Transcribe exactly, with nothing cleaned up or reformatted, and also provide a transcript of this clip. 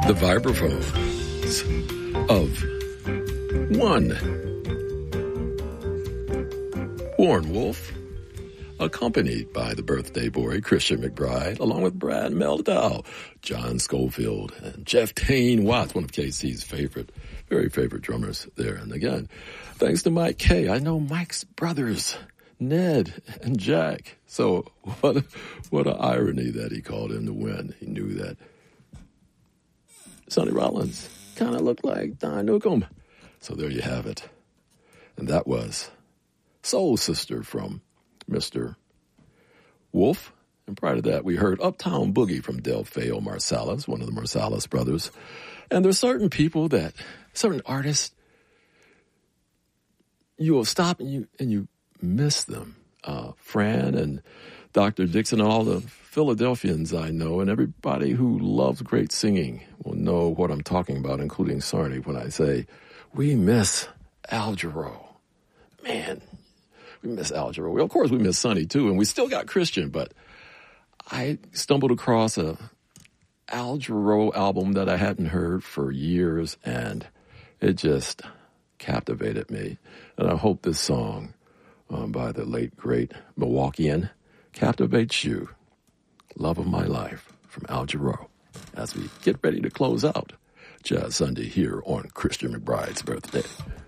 The vibraphones of one Warren Wolf, accompanied by the birthday boy, Christian McBride, along with Brad Mehldau, John Schofield, and Jeff Tane Watts, one of K C's favorite, very favorite drummers there. And again, thanks to Mike Kay. I know Mike's brothers, Ned and Jack. So what a, what an irony that he called him to win. He knew that Sonny Rollins kind of looked like Don Newcomb. So there you have it. And that was Soul Sister from Mister Wolf. And prior to that, we heard Uptown Boogie from Delfeo Marsalis, one of the Marsalis brothers. And there's certain people that, certain artists, you will stop and you and you miss them. Uh, Fran and Doctor Dixon, all the Philadelphians I know, and everybody who loves great singing will know what I'm talking about, including Sarnie, when I say, we miss Al Jarreau. Man, we miss Al Jarreau. Well, of course, we miss Sonny, too, and we still got Christian, but I stumbled across a Al Jarreau album that I hadn't heard for years, and it just captivated me. And I hope this song um, by the late, great Milwaukeean captivates you. Love of My Life from Al Jarreau as we get ready to close out Jazz Sunday here on Christian McBride's birthday.